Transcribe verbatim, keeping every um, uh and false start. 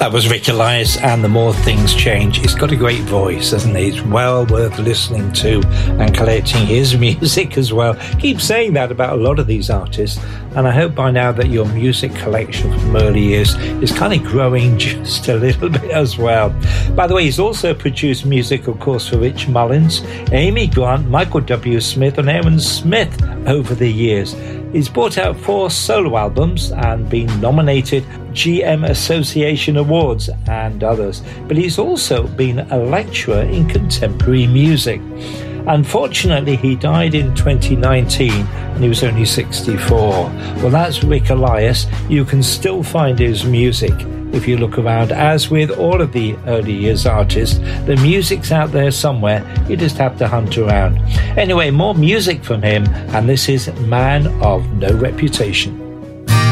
That was Rick Elias and The More Things Change. He's got a great voice, hasn't he? It's well worth listening to and collecting his music as well. Keep saying that about a lot of these artists, and I hope by now that your music collection from early years is kind of growing just a little bit as well. By the way, he's also produced music, of course, for Rich Mullins, Amy Grant, Michael W. Smith and Aaron Smith over the years. He's brought out four solo albums and been nominated G M Association Awards and others, but he's also been a lecturer in contemporary music. Unfortunately, he died in twenty nineteen and he was only sixty-four. Well, that's Rick Elias. You can still find his music if you look around. As with all of the early years artists, the music's out there somewhere. You just have to hunt around. Anyway, more music from him, and this is Man of No Reputation.